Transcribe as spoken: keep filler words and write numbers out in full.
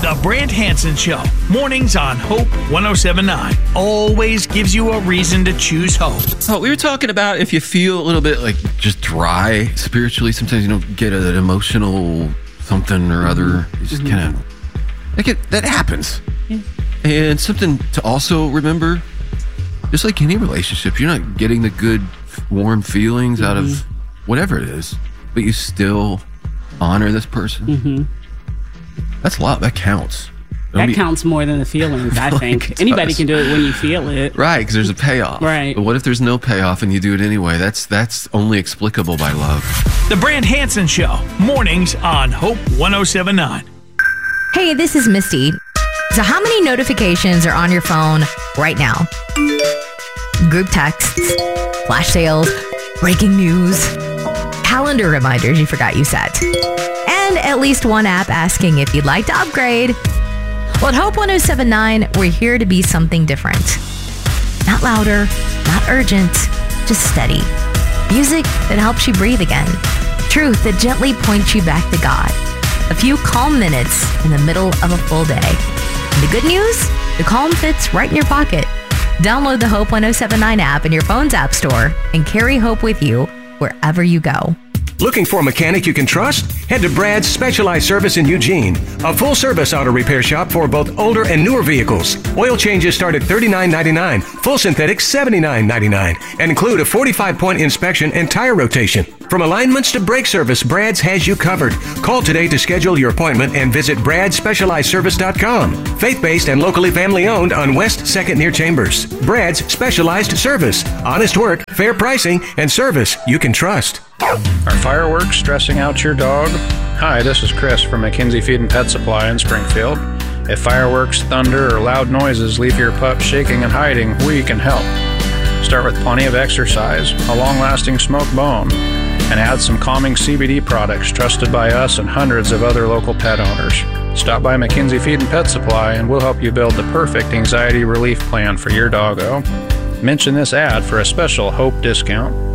The Brant Hansen Show, mornings on Hope one oh seven point nine. Always gives you a reason to choose hope. Oh, we were talking about if you feel a little bit like just dry spiritually, sometimes you don't get an emotional something or other. You just mm-hmm. kind of, like it, that happens. Yeah. And something to also remember, just like any relationship, you're not getting the good, warm feelings mm-hmm. out of whatever it is, but you still honor this person. Mm-hmm. That's love. That counts. That be, counts more than the feelings, I, I think. Like Anybody can do it when you feel it. Right, because there's a payoff. Right. But what if there's no payoff and you do it anyway? That's that's only explicable by love. The Brant Hansen Show, mornings on Hope one oh seven point nine. Hey, this is Misty. So how many notifications are on your phone right now? Group texts, flash sales, breaking news, calendar reminders you forgot you set, and at least one app asking if you'd like to upgrade. Well, at Hope one oh seven point nine, we're here to be something different. Not louder, not urgent, just steady. Music that helps you breathe again. Truth that gently points you back to God. A few calm minutes in the middle of a full day. And the good news? The calm fits right in your pocket. Download the Hope one oh seven point nine app in your phone's app store and carry Hope with you wherever you go. Looking for a mechanic you can trust? Head to Brad's Specialized Service in Eugene, a full-service auto repair shop for both older and newer vehicles. Oil changes start at thirty-nine ninety-nine, full synthetic seventy-nine ninety-nine, and include a forty-five point inspection and tire rotation. From alignments to brake service, Brad's has you covered. Call today to schedule your appointment and visit brad specialized service dot com. Faith-based and locally family-owned on West second near Chambers. Brad's Specialized Service. Honest work, fair pricing, and service you can trust. Are fireworks stressing out your dog? Hi, this is Chris from McKinsey Feed and Pet Supply in Springfield. If fireworks, thunder, or loud noises leave your pup shaking and hiding, we can help. Start with plenty of exercise, a long-lasting smoked bone, and add some calming C B D products trusted by us and hundreds of other local pet owners. Stop by McKinsey Feed and Pet Supply and we'll help you build the perfect anxiety relief plan for your doggo. Mention this ad for a special Hope discount.